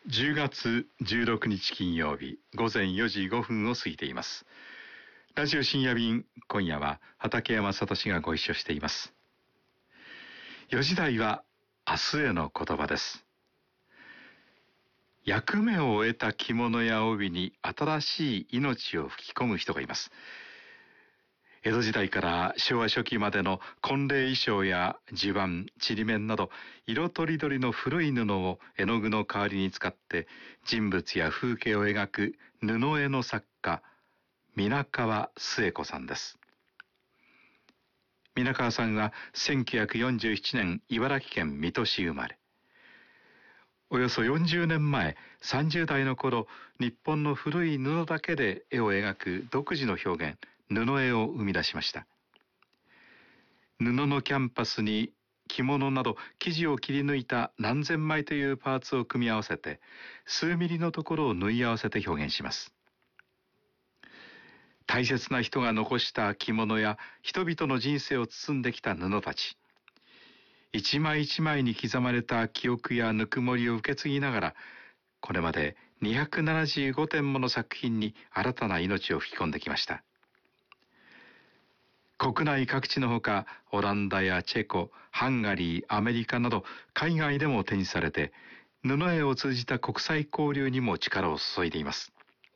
10月16日金曜日午前4時5分を過ぎています。ラジオ深夜便、今夜は畠山聡がご一緒しています。4時台は明日への言葉です。役目を終えた着物や帯に新しい命を吹き込む人がいます。江戸時代から昭和初期までの婚礼衣装や襦袢、ちりめんなど色とりどりの古い布を絵の具の代わりに使って人物や風景を描く布絵の作家、皆川末子さんです。皆川さんは1947年茨城県水戸市生まれ。およそ40年前、30代の頃、日本の古い布だけで絵を描く独自の表現、布絵を生み出しました。布のキャンパスに着物など生地を切り抜いた何千枚というパーツを組み合わせて、数ミリのところを縫い合わせて表現します。大切な人が残した着物や人々の人生を包んできた布たち。一枚一枚に刻まれた記憶やぬくもりを受け継ぎながら、これまで275点もの作品に新たな命を吹き込んできました。国内各地のほか、オランダやチェコ、ハンガリー、アメリカなど海外でも展示されて、布絵を通じた国際交流にも力を注いでいます。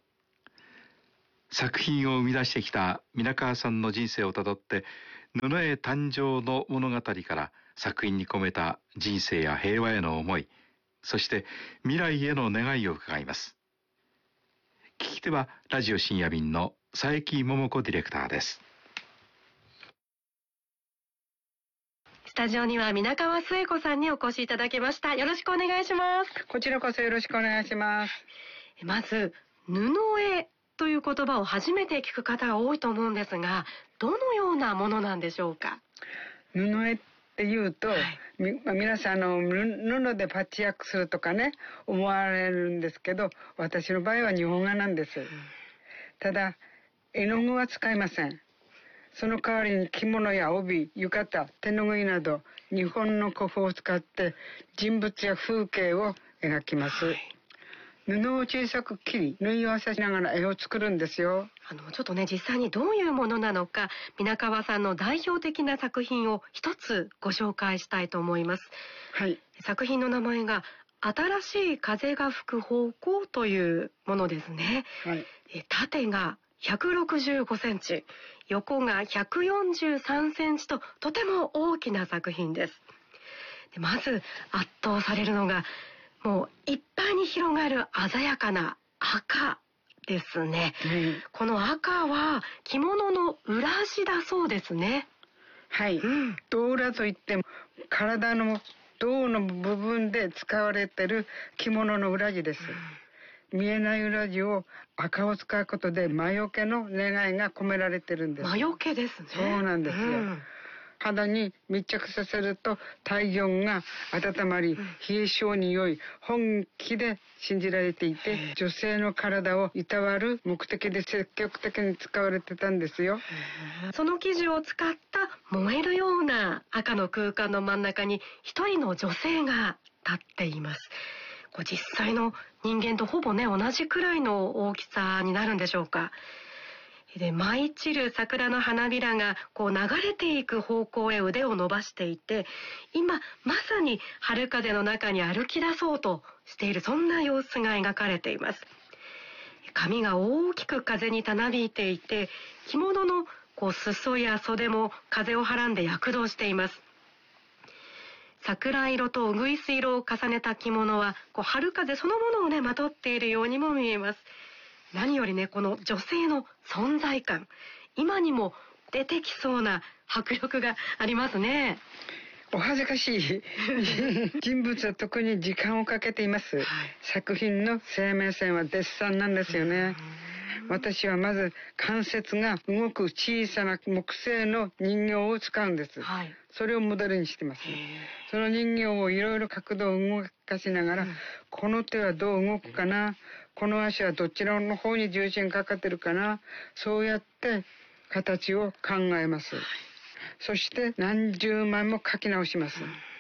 作品を生み出してきた皆川さんの人生をたどって、布絵誕生の物語から作品に込めた人生や平和への思い、そして未来への願いを伺います。聞き手はラジオ深夜便の佐伯桃子ディレクターです。 スタジオには皆川末子さんにお越しいただきました。よろしくお願いします。 こちらこそよろしくお願いします。 まず、布絵という言葉を初めて聞く方が多いと思うんですが、どのようなものなんでしょうか？ 布絵っていうと、皆さん布でパッチワークするとかね、思われるんですけど、私の場合は日本画なんです。ただ、絵の具は使いません。その代わりに着物や帯、浴衣、手ぬぐいなど、日本の古布を使って人物や風景を描きます。布を小さく切り、縫い合わせしながら絵を作るんですよ。 ちょっとね、実際にどういうものなのか、皆川さんの代表的な作品を一つご紹介したいと思います。 はい。 作品の名前が、新しい風が吹く方向というものですね。 はい。 縦が165センチ、横が143センチととても大きな作品です。まず圧倒されるのが、もういっぱいに広がる鮮やかな赤ですね。この赤は着物の裏地だそうですね。 はい。胴裏といっても体の胴の部分で使われている着物の裏地です。見えない裏地を赤を使うことで魔除けの願いが込められてるんです。 魔除けですね。 そうなんですよ。肌に密着させると体温が温まり、冷え性に良い本気で信じられていて、女性の体をいたわる目的で積極的に使われてたんですよ。 その生地を使った燃えるような赤の空間の真ん中に一人の女性が立っています。実際の人間とほぼね、同じくらいの大きさになるんでしょうか。で、舞い散る桜の花びらが流れていく方向へ腕を伸ばしていて、今まさに春風の中に歩き出そうとしている、そんな様子が描かれています。髪が大きく風にたなびいていて、着物の裾や袖も風をはらんで躍動しています。桜色とうぐいす色を重ねた着物は春風そのものをね、まとっているようにも見えます。何よりね、この女性の存在感、今にも出てきそうな迫力がありますね。 お恥ずかしい人物は特に時間をかけています。作品の生命線は絶賛なんですよね。私はまず関節が動く小さな木製の人形を使うんです。それをモデルにしてます。その人形をいろいろ角度を動かしながら、この手はどう動くかな、この足はどちらの方に重心かかってるかな、そうやって形を考えます。そして何十枚も描き直します。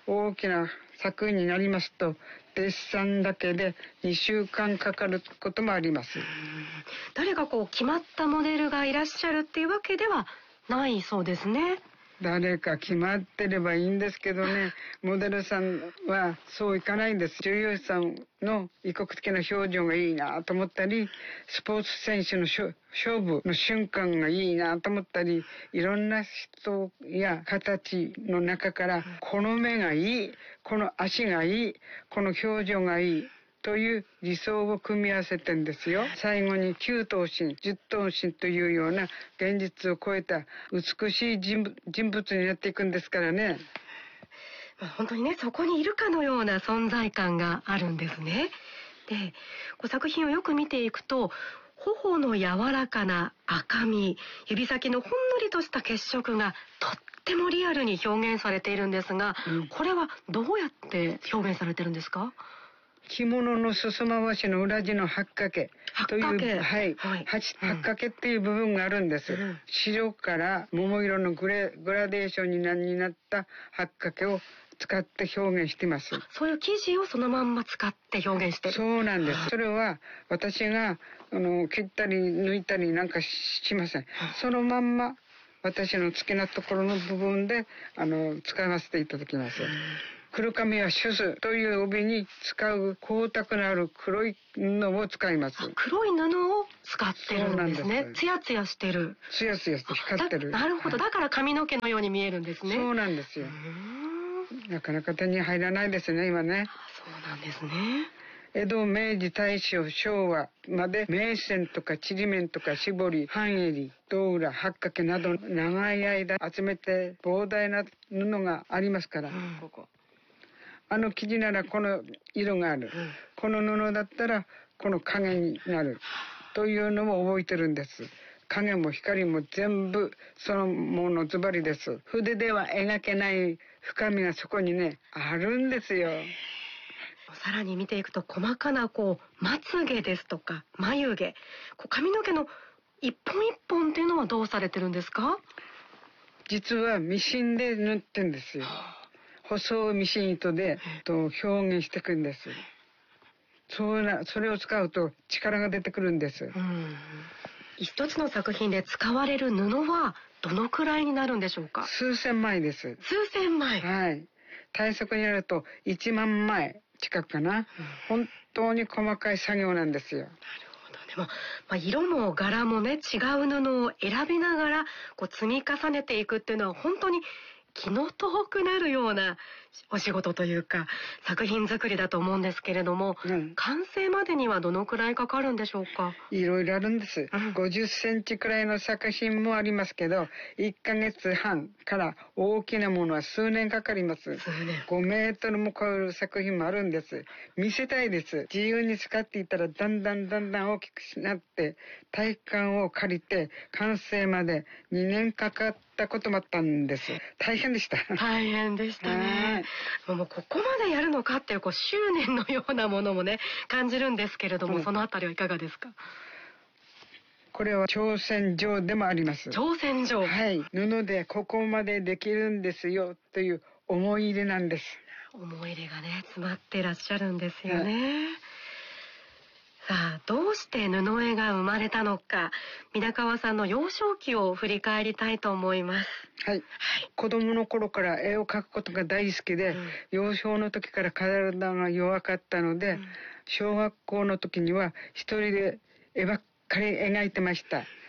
大きな作品になりますとデッサンだけで2週間かかることもあります。 誰か決まったモデルがいらっしゃるっていうわけではないそうですね。 誰か決まってればいいんですけどね、モデルさんはそういかないんです。女優さんの異国的な表情がいいなと思ったり、スポーツ選手の勝負の瞬間がいいなと思ったり、いろんな人や形の中からこの目がいい、この足がいい、この表情がいいという理想を組み合わせてんですよ。最後に9頭身10頭身というような現実を超えた美しい人物になっていくんですからね。 本当にね、そこにいるかのような存在感があるんですね。で、作品をよく見ていくと、頬の柔らかな赤み、指先のほんのりとした血色がとってもリアルに表現されているんですが、これはどうやって表現されてるんですか？ 着物の裾回しの裏地の八掛という、八掛っていう部分があるんです。白から桃色のグラデーションになった八掛を使って表現しています。 そういう生地をそのまんま使って表現してる。 そうなんです。それは私が切ったり抜いたりなんかしません。そのまんま私の好きなところの部分で使わせていただきます。黒髪はシュスという帯に使う光沢のある黒い布を使います。 黒い布を使ってるんですね。ツヤツヤしてる。 ツヤツヤして光ってる。 なるほど、だから髪の毛のように見えるんですね。 そうなんですよ。なかなか手に入らないですね、今ね。 そうなんですね。 江戸、明治、大正、昭和まで銘線とかちりめんとか絞り、半襟、胴裏、八掛など長い間集めて膨大な布がありますから、生地ならこの色がある、この布だったらこの影になるというのも覚えてるんです。影も光も全部そのものズバリです。筆では描けない深みがそこにねあるんですよ。 さらに見ていくと細かなまつげですとか眉毛、髪の毛の一本一本っていうのはどうされてるんですか？ 実はミシンで縫ってんですよ。細いミシン糸で表現していくんです。それを使うと力が出てくるんです。 一つの作品で使われる布はどのくらいになるんでしょうか？ 数千枚です。 数千枚。 はい。大作になると1万枚近くかな。本当に細かい作業なんですよ。なるほど。でも、色も柄もね違う布を選びながら積み重ねていくっていうのは本当に気の遠くなるようなお仕事というか作品作りだと思うんですけれども、完成までにはどのくらいかかるんでしょうか？ いろいろあるんです。50センチくらいの作品もありますけど、1ヶ月半から大きなものは数年かかります。5メートルも超える作品もあるんです。見せたいです。自由に使っていたらだんだん大きくなって体育館を借りて完成まで2年かかったこともあったんです。大変でした。 大変でしたね。もうここまでやるのかっていう執念のようなものもね感じるんですけれども、そのあたりはいかがですか？ これは挑戦状でもあります。 挑戦状。 はい。布でここまでできるんですよという思い入れなんです。 思い入れがね詰まっていらっしゃるんですよね。さあ、どうして布絵が生まれたのか、皆川さんの幼少期を振り返りたいと思います。 はい。子供の頃から絵を描くことが大好きで、幼少の時から体が弱かったので、小学校の時には一人で絵ばっかり描いてました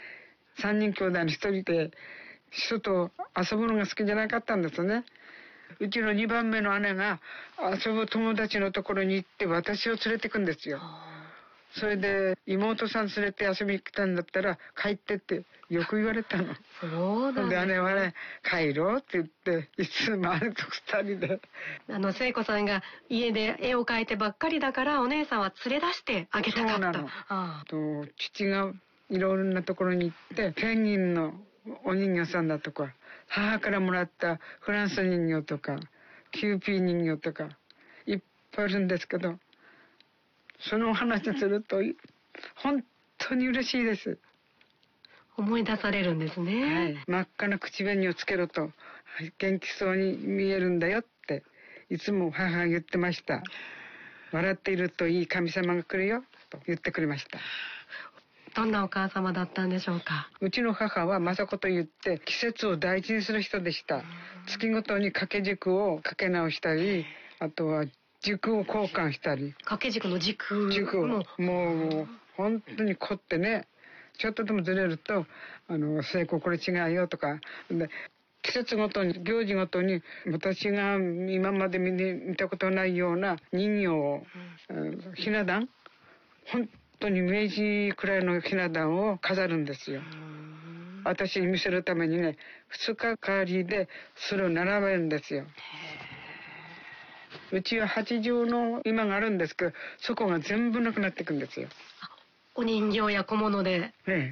。3人兄弟の一人で人と遊ぶのが好きじゃなかったんですね。うちの2番目の姉が遊ぶ友達のところに行って私を連れてくんですよ。それで妹さん連れて遊びに来たんだったら帰ってってよく言われたの。 そうなんですね。 で姉はね帰ろうって言っていつも姉と2人で聖子さんが家で絵を描いてばっかりだからお姉さんは連れ出してあげたかった。そうなの。父がいろんなところに行ってペンギンのお人形さんだとか母からもらったフランス人形とかキューピー人形とかいっぱいあるんですけど、そのお話すると本当に嬉しいです。 思い出されるんですね。 はい、真っ赤な口紅をつけると元気そうに見えるんだよっていつも母が言ってました。笑っているといい神様が来るよと言ってくれました。 どんなお母様だったんでしょうか。 うちの母は雅子と言って季節を大事にする人でした。月ごとに掛け軸をかけ直したり、あとは軸を交換したり。 掛け軸の軸もう本当に凝ってね、ちょっとでもずれると聖子これ違うよとかで、季節ごとに行事ごとに私が今まで見たことないような人形を、ひな壇、本当に明治くらいのひな壇を飾るんですよ。私に見せるためにね、2日帰りでそれを並べるんですよ。うちは8畳の居間があるんですけど、そこが全部なくなっていくんですよ。 お人形や小物で。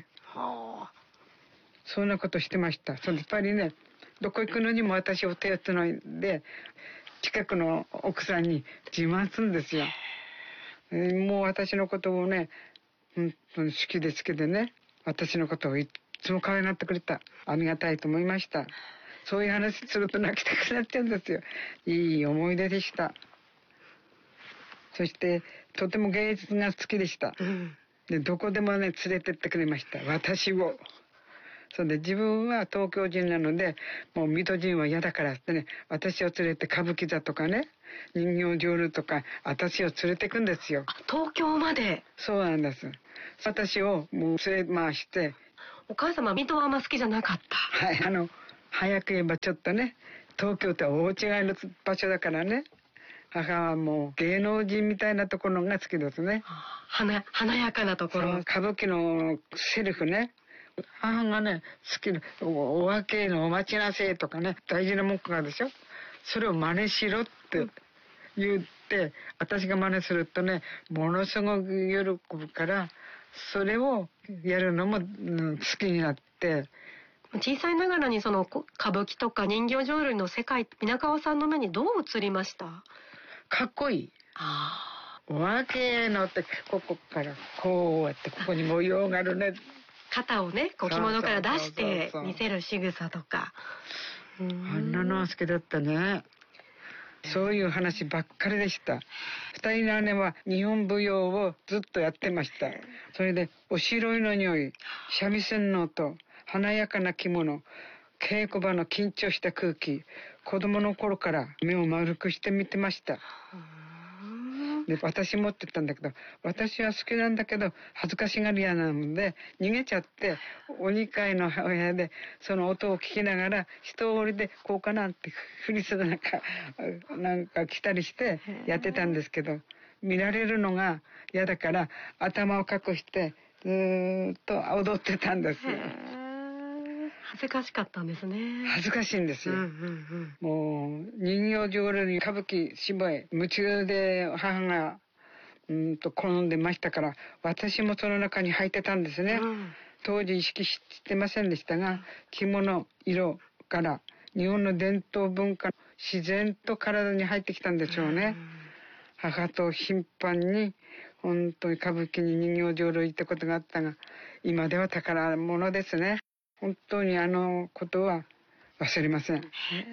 そんなことしてました。やっぱりね、どこ行くのにも私を手をつないで近くの奥さんに自慢するんですよ。もう私のことをね、本当に好きでね、私のことをいつも可愛がってくれた。ありがたいと思いました。そういう話すると泣きたくなっちゃうんですよ。いい思い出でした。そしてとても芸術が好きでした。でどこでもね連れてってくれました、私を。それで自分は東京人なので、もう水戸人は嫌だからってね、私を連れて歌舞伎座とかね、人形浄瑠璃とか私を連れてくんですよ。 東京まで。 そうなんです。私をもう連れ回して。 お母様水戸はあんま好きじゃなかった。 はい、早く言えばちょっとね、東京とは大違いの場所だからね、母はもう芸能人みたいなところが好きですね。 華やかなところ。 歌舞伎のセリフね、母がね好きなお分けのお待ちなせとかね、大事な文句があるでしょ。それを真似しろって言って、私が真似するとね、ものすごく喜ぶから、それをやるのも、好きになって。 小さいながらにその歌舞伎とか人形浄瑠璃の世界、皆川さんの目にどう映りました？ かっこいい。お分けのってここからこうやってここに模様があるね。 肩をね、着物から出して見せる仕草とか。 あんなのは好きだったね。そういう話ばっかりでした。二人の姉は日本舞踊をずっとやってました。それでお白いの匂い、三味線の音、華やかな着物、稽古場の緊張した空気、子供の頃から目を丸くして見てました。で私もって言ったんだけど、私は好きなんだけど恥ずかしがり屋なので逃げちゃって、お2階の部屋でその音を聞きながら一人でこうかなってフリスなんか来たりしてやってたんですけど、見られるのが嫌だから頭を隠してずーっと踊ってたんですよ。 恥ずかしかったんですね。 恥ずかしいんですよ。もう人形浄瑠璃、歌舞伎、芝居夢中で母が好んでましたから、私もその中に入ってたんですね。当時意識してませんでしたが、着物、色から日本の伝統文化自然と体に入ってきたんでしょうね。母と頻繁に本当に歌舞伎に人形浄瑠璃ってことがあったが、今では宝物ですね。本当にことは忘れません。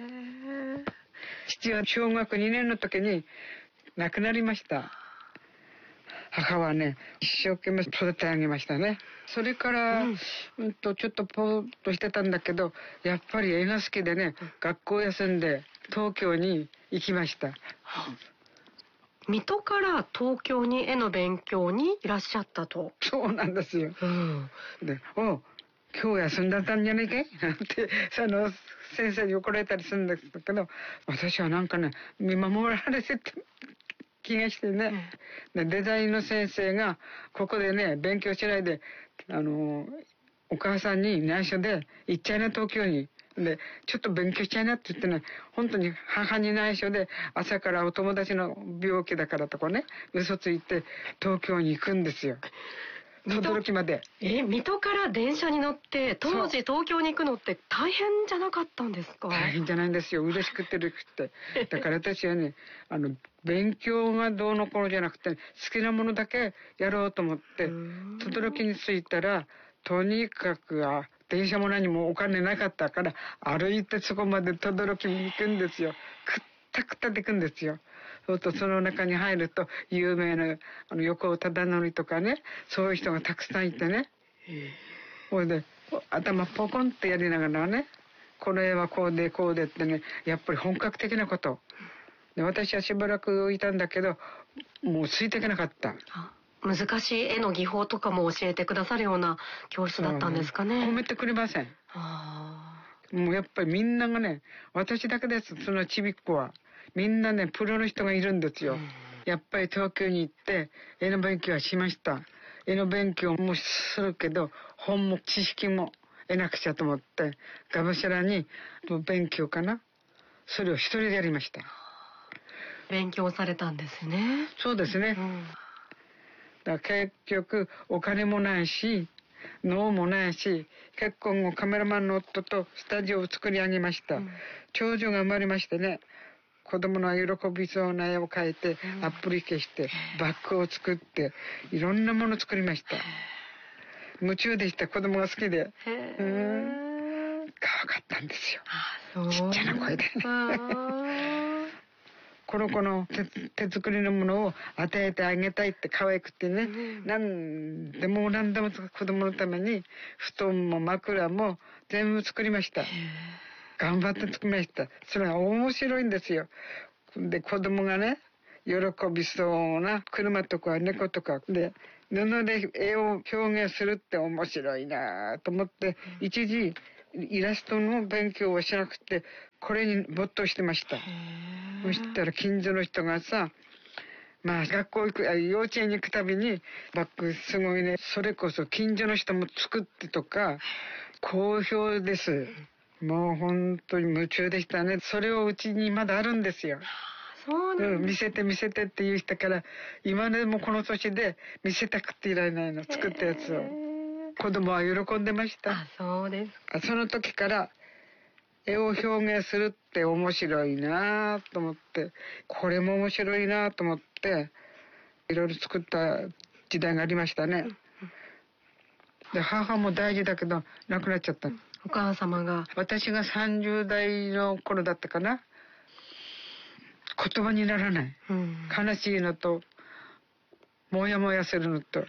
父は小学2年の時に亡くなりました。母はね、一生懸命育て上げましたね。それから、ちょっとポーッとしてたんだけど、やっぱり絵が好きでね、学校休んで東京に行きました。 水戸から東京に絵の勉強にいらっしゃったと。 そうなんですよ。で、今日休んだんじゃねえかいなんて先生に怒られたりするんですけど、私はなんかね見守られてた気がしてね、でデザインの先生がここでね勉強しないでお母さんに内緒で行っちゃいな東京に。でちょっと勉強しちゃいなって言ってね、本当に母に内緒で朝からお友達の病気だからとかね嘘ついて東京に行くんですよ。驚きまで。 水戸から電車に乗って当時東京に行くのって大変じゃなかったんですか？ 大変じゃないんですよ。嬉しくて嬉しくて。だから私はね勉強がどうのこうのじゃなくて、好きなものだけやろうと思って轟に着いたら、とにかく電車も何もお金なかったから歩いてそこまで轟に行くんですよ。 たくたでいくんですよ。そうするとその中に入ると有名な横尾忠則とかね、そういう人がたくさんいてね、それで頭ポコンってやりながらね、この絵はこうでこうでってね、やっぱり本格的なことで、私はしばらくいたんだけどもうついていけなかった。 難しい絵の技法とかも教えてくださるような教室だったんですかね。 褒めてくれません。もうやっぱりみんながね、私だけです、そのちびっ子は。みんなね、プロの人がいるんですよ。やっぱり東京に行って絵の勉強はしました。絵の勉強もするけど、本も知識も得なくちゃと思って、がむしゃらに勉強かな、それを一人でやりました。 勉強されたんですね。 そうですね。だから結局お金もないし脳もないし、結婚後カメラマンの夫とスタジオを作り上げました。長女が生まれましてね、子供の喜びそうな絵を描いて、アップリケしてバッグを作っていろんなものを作りました。夢中でした。子供が好きで可愛かったんですよ。ちっちゃな声でこの子の手作りのものを与えてあげたいって可愛くてね、何でも子供のために布団も枕も全部作りました。頑張って作りました。それが面白いんですよ。で子供がね喜びそうな車とか猫とかで布で絵を表現するって面白いなと思って、一時イラストの勉強をしなくてこれに没頭してました。そしたら近所の人がさ、まあ学校行く幼稚園に行くたびにバッグすごいね、それこそ近所の人も作ってとか好評です。もう本当に夢中でしたね。それをうちにまだあるんですよ。 そうなん見せて見せてって言う人から今でもこの年で見せたくていられないの、作ったやつを。子供は喜んでました。 そうです。 その時から絵を表現するって面白いなと思って、これも面白いなと思っていろいろ作った時代がありましたね。で母も大事だけど亡くなっちゃった。 お母様が。 私が30代の頃だったかな。言葉にならない、悲しいのともやもやするのと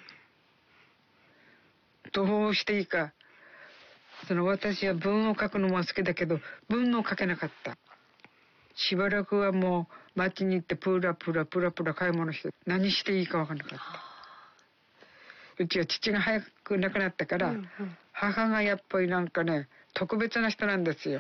どうしていいか。私は文を書くのも好きだけど文を書けなかった。しばらくはもう街に行ってプラプラ買い物して何していいか分からなかった。うちは父が早く亡くなったから、母がやっぱりなんかね特別な人なんですよ。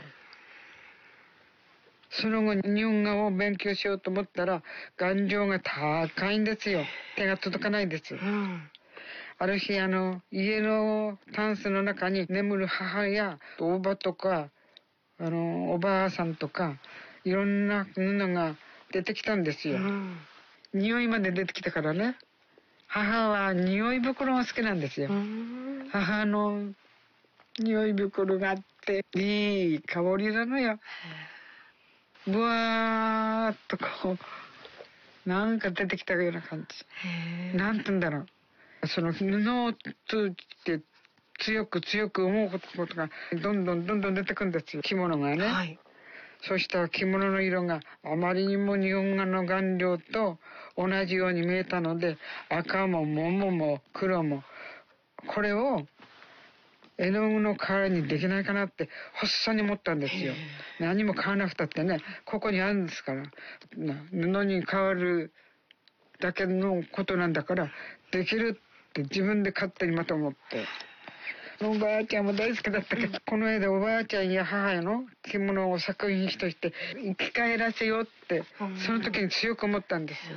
その後日本語を勉強しようと思ったら頑丈が高いんですよ。手が届かないんです。ある日家のタンスの中に眠る母やおばとかおばあさんとかいろんな布が出てきたんですよ。匂いまで出てきたからね。母は匂い袋が好きなんですよ。母の匂い袋があっていい香りなのよ。ぶわーっとこうなんか出てきたような感じ。なんて言うんだろう。その布を通じて強く思うことがどんどん出てくるんですよ。着物がね。そしたら着物の色があまりにも日本画の顔料と同じように見えたので、赤も桃も黒もこれを絵の具の代わりにできないかなって発作に思ったんですよ。何も買わなくたってね、ここにあるんですから、布に変わるだけのことなんだからできるって自分で勝手にまた思って。おばあちゃんも大好きだったけど、この絵でおばあちゃんや母への着物を作品として生き返らせようってその時に強く思ったんですよ。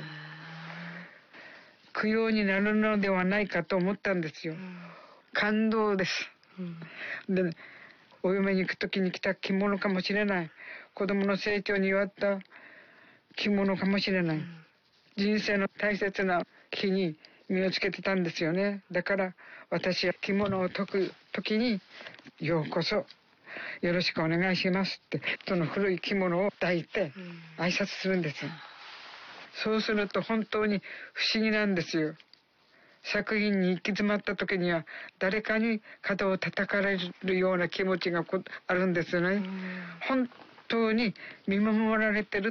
供養になるのではないかと思ったんですよ。感動です。で、お嫁に行く時に着た着物かもしれない。子供の成長に祝った着物かもしれない。人生の大切な日に身をつけてたんですよね。だから私は着物を解く時にようこそよろしくお願いしますってその古い着物を抱いて挨拶するんです。そうすると本当に不思議なんですよ。作品に行き詰まった時には誰かに肩を叩かれるような気持ちがあるんですよね。本当に見守られてる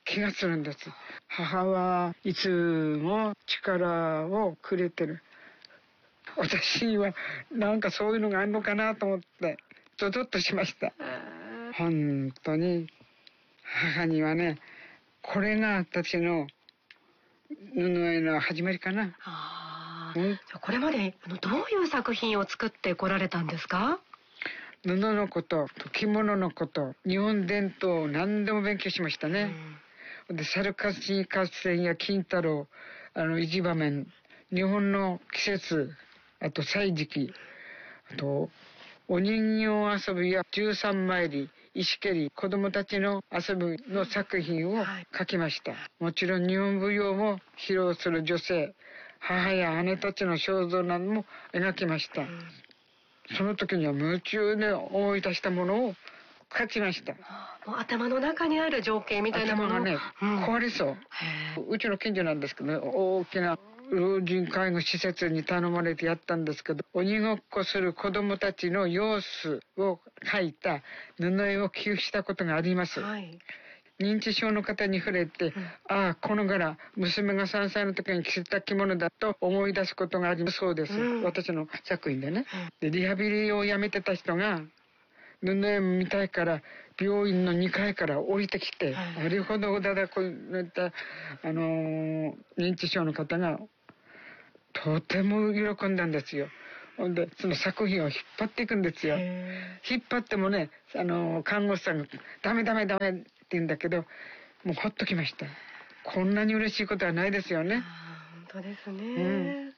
気がするんです。母はいつも力をくれてる。私にはなんかそういうのがあるのかなと思ってゾゾッとしました。本当に母にはね、これが私の布絵の始まりかな。 これまでどういう作品を作ってこられたんですか？ 布のこと、着物のこと、日本伝統を何でも勉強しましたね。で、猿かし合戦や金太郎、いじ場面、日本の季節、あと歳時記、あとお人形遊びや13参り、石蹴り、子供たちの遊びの作品を描きました。もちろん日本舞踊も披露する女性、母や姉たちの肖像なども描きました。その時には夢中で思い出したものを描きました。 もう頭の中にある情景みたいなものがね、壊れそう。うちの近所なんですけどね、大きな老人介護施設に頼まれてやったんですけど、鬼ごっこする子供たちの様子を描いた布絵を寄付したことがあります。認知症の方に触れて、ああ、この柄、娘が3歳の時に着せた着物だと思い出すことがありますそうです。私の作品でね。で、リハビリをやめてた人が、布絵見たいから病院の2階から降りてきて、あれほどだだこねた、認知症の方が、とても喜んだんですよ。で、その作品を引っ張っていくんですよ。引っ張ってもね、看護師さんが、ダメって言うんだけど、もうほっときました。こんなに嬉しいことはないですよね。 本当ですね。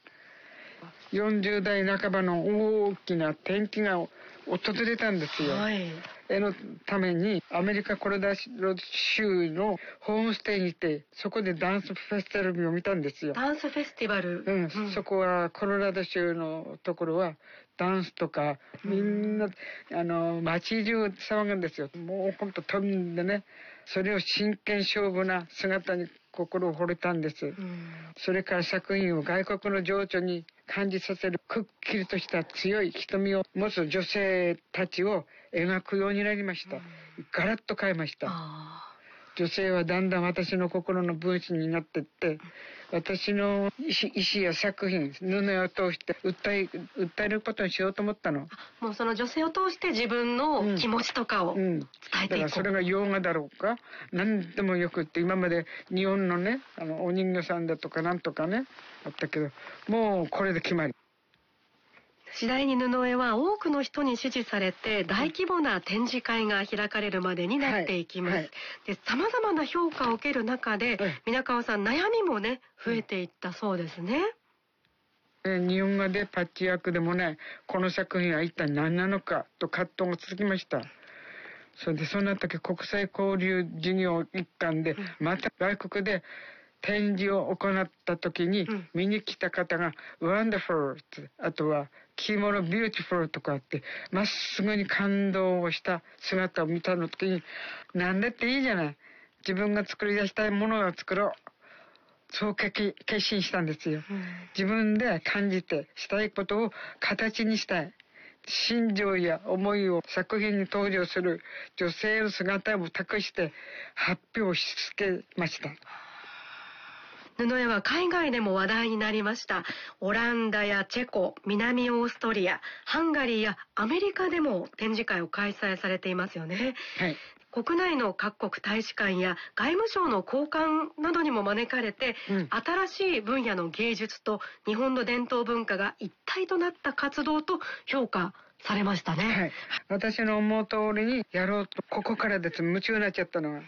40代半ばの大きな転機が訪れたんですよ。絵のためにアメリカコロラド州のホームステイにいて、そこでダンスフェスティバルを見たんですよ。 ダンスフェスティバル。 そこはコロラド州のところはダンスとかみんな街中騒ぐんですよ。もうほんと飛んでね、それを真剣勝負な姿に心を惚れたんです。それから作品を外国の情緒に感じさせるくっきりとした強い瞳を持つ女性たちを描くようになりました。ガラッと変えました。女性はだんだん私の心の分子になっていって、私の意思や作品、布絵を通して訴えることにしようと思ったの。 もうその女性を通して自分の気持ちとかを伝えていく。 だからそれが洋画だろうか、何でもよくって、今まで日本のね、お人形さんだとかなんとかね、あったけど、もうこれで決まり。 次第に布絵は多くの人に支持されて大規模な展示会が開かれるまでになっていきます。で、様々な評価を受ける中で、皆川さん悩みもね増えていったそうですね。 日本画でパッチワークでもね、この作品は一体何なのかと葛藤が続きました。それでそんな時、国際交流事業一環でまた外国で展示を行った時に見に来た方がワンダフル、あとは着物ビューティフルとかってまっすぐに感動をした姿を見たの時に、なんだっていいじゃない、自分が作り出したいものを作ろう、そう決心したんですよ。自分で感じてしたいことを形にしたい。心情や思いを作品に登場する女性の姿を託して発表し続けました。 布絵は海外でも話題になりました。オランダやチェコ、南オーストリア、ハンガリーやアメリカでも展示会を開催されていますよね。国内の各国大使館や外務省の高官などにも招かれて、新しい分野の芸術と日本の伝統文化が一体となった活動と評価されましたね。 私の思う通りにやろうと、ここからです。夢中になっちゃったのは。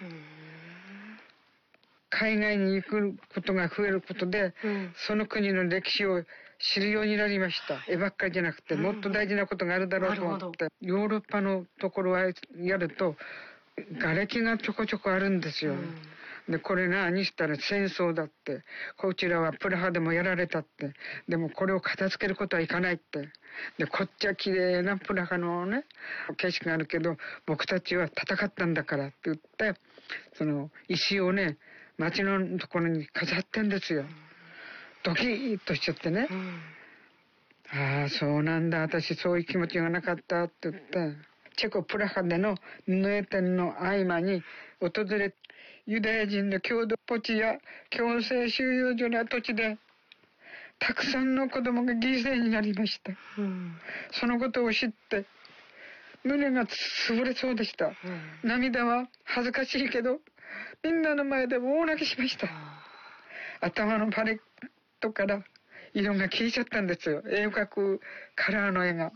海外に行くことが増えることで、その国の歴史を知るようになりました。絵ばっかりじゃなくて、もっと大事なことがあるだろうと思って。ヨーロッパのところはやると、瓦礫がちょこちょこあるんですよ。で、これ何したら戦争だって。こちらはプラハでもやられたって。でもこれを片付けることはいかないって。で、こっちは綺麗なプラハのね、景色があるけど、僕たちは戦ったんだからって言って、その石をね、街のところに飾ってんですよ。ドキッとしちゃってね。ああ、そうなんだ。私そういう気持ちがなかったって言って、チェコプラハでの布絵展の合間に訪れ、 ユダヤ人の郷土墓地や強制収容所の跡地でたくさんの子供が犠牲になりました。そのことを知って胸が潰れそうでした。涙は恥ずかしいけどみんなの前で大泣きしました。頭のパレットから色が消えちゃったんですよ。絵を描くカラーの絵が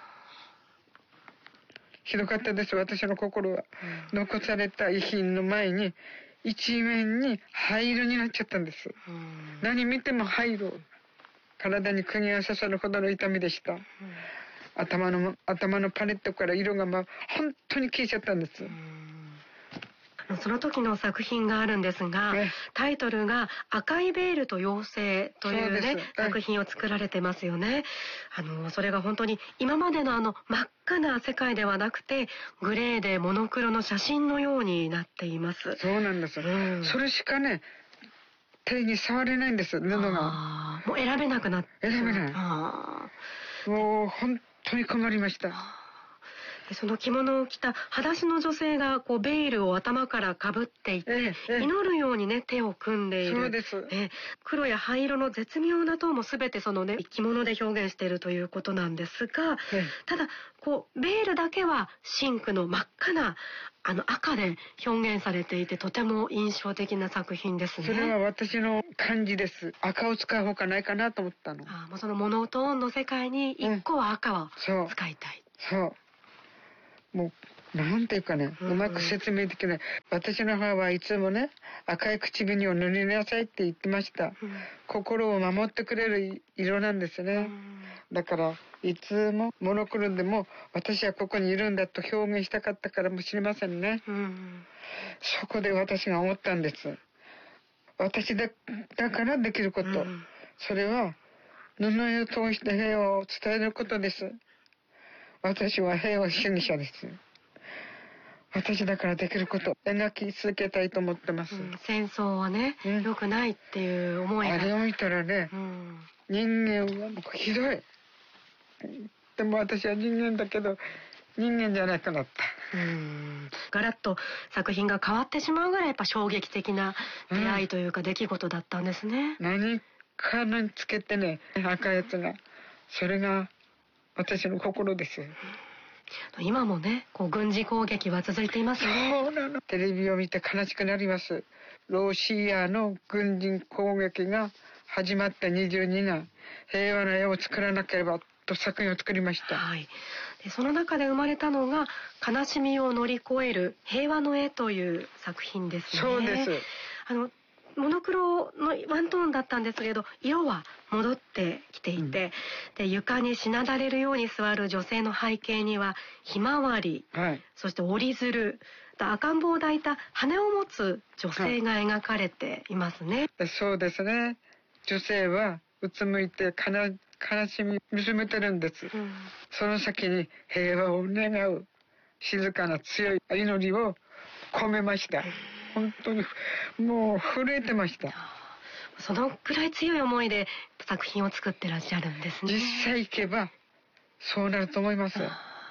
ひどかったです。私の心は、残された遺品の前に一面に灰色になっちゃったんです。何見ても灰色、体に釘が刺さるほどの痛みでした。頭のパレットから色が本当に消えちゃったんです。 その時の作品があるんですが、タイトルが赤いベールと妖精というね、作品を作られてますよね。それが本当に今までの真っ赤な世界ではなくて、グレーでモノクロの写真のようになっています。 そうなんです。それしかね、手に触れないんです、布が。 もう選べなくなって。 選べない。もう本当に困りました。 その着物を着た裸足の女性がベールを頭からかぶっていて、祈るようにね手を組んでいる。 そうです。 黒や灰色の絶妙なトーンも全てそのね着物で表現しているということなんですが、ただベールだけは深紅の真っ赤な赤で表現されていて、とても印象的な作品ですね。 それは私の感じです。赤を使うほかないかなと思ったの。 もうそのモノトーンの世界に一個は赤を使いたい。 そうもうなんていうかね、うまく説明できない。私の母はいつもね、赤い口紅を塗りなさいって言ってました。心を守ってくれる色なんですね。だからいつもモノクロでも私はここにいるんだと表現したかったからもしれませんね。そこで私が思ったんです。私だからできること、それは布絵を通して平和を伝えることです。私は平和主義者です。私だからできること描き続けたいと思ってます。 戦争はね、良くないっていう思いが。 あれを見たらね、人間はひどい。でも私は人間だけど人間じゃなくなった。 ガラッと作品が変わってしまうぐらいやっぱ衝撃的な出会いというか出来事だったんですね。 何かにつけてね、赤いやつが、それが私の心です。 今もね、軍事攻撃は続いていますね。 そうなの。テレビを見て悲しくなります。ロシアの軍事攻撃が始まった22年、平和な絵を作らなければと作品を作りました。 でその中で生まれたのが悲しみを乗り越える平和の絵という作品ですね。 そうです。 モノクロのワントーンだったんですけど、色は戻ってきていて、で床にしなだれるように座る女性の背景にはひまわり、そして折り鶴、赤ん坊を抱いた羽を持つ女性が描かれていますね。 そうですね。女性はうつむいて悲しみ見つめてるんです。その先に平和を願う静かな強い祈りを込めました。本当にもう震えてました。 そのくらい強い思いで作品を作ってらっしゃるんですね。 実際行けばそうなると思います。で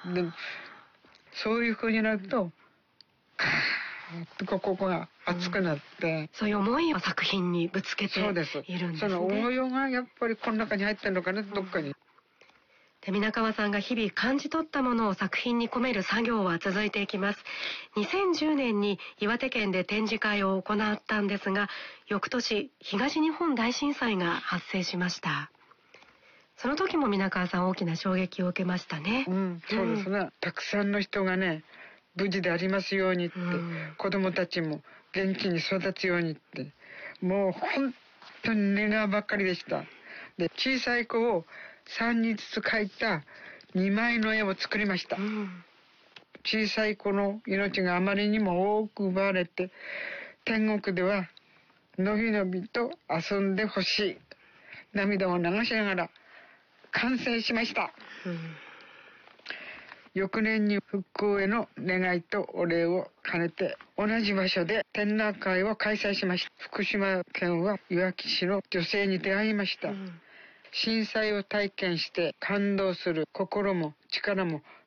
そういう風になるとここが熱くなって、 そういう思いを作品にぶつけているんですね。 その応用がやっぱりこの中に入ってるのかな、どっかに。 で皆川さんが日々感じ取ったものを作品に込める作業は続いていきます。2010年に岩手県で展示会を行ったんですが、翌年東日本大震災が発生しました。その時も皆川さん大きな衝撃を受けましたね。 そうですね。たくさんの人がね、無事でありますようにって、子供たちも元気に育つようにって、もう本当に願うばっかりでした。で小さい子を3人ずつ描いた2枚の絵を作りました。小さい子の命があまりにも多く奪われて、天国ではのびのびと遊んでほしい、涙を流しながら完成しました。翌年に復興への願いとお礼を兼ねて同じ場所で展覧会を開催しました。福島県はいわき市の女性に出会いました。震災を体験して感動する心も力も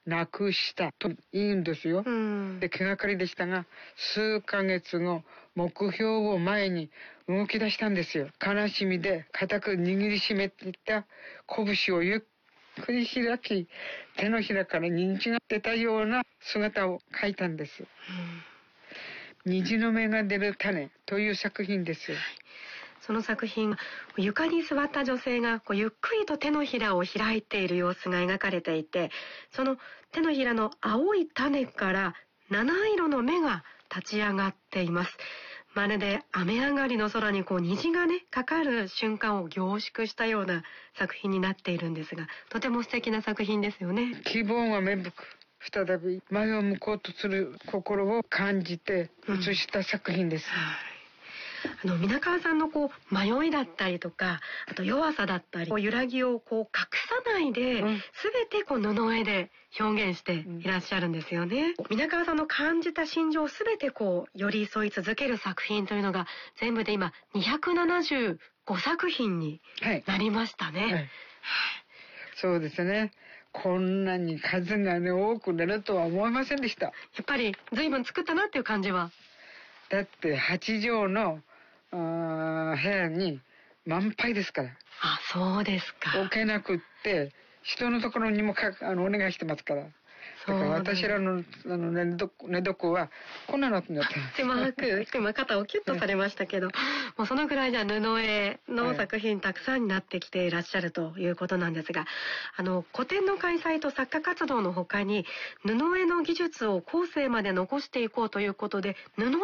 なくしたと言うんですよ。で、気がかりでしたが、数ヶ月後、目標を前に動き出したんですよ。悲しみで固く握りしめていた拳をゆっくり開き、手のひらから虹が出たような姿を描いたんです。虹の芽が出る種という作品です。 その作品は床に座った女性がゆっくりと手のひらを開いている様子が描かれていて、その手のひらの青い種から七色の芽が立ち上がっています。まるで雨上がりの空に虹がねかかる瞬間を凝縮したような作品になっているんですが、とても素敵な作品ですよね。 希望が芽吹く、再び前を向こうとする心を感じて写した作品です。 皆川さんの迷いだったりとか、あと弱さだったり揺らぎを隠さないで、全て布絵で表現していらっしゃるんですよね。皆川さんの感じた心情を全て寄り添い続ける作品というのが全部で今275作品になりましたね。 そうですね。こんなに数がね多く出るとは思いませんでした。 やっぱり随分作ったなっていう感じは。 だって8畳の部屋に満杯ですから。 あ、そうですか。 置けなくって人のところにもお願いしてますから。だから私らの寝床はこんなのになってます。 狭く今肩をキュッとされましたけどもうそのぐらいじゃ布絵の作品たくさんになってきていらっしゃるということなんですが、個展の開催と作家活動の他に布絵の技術を後世まで残していこうということで布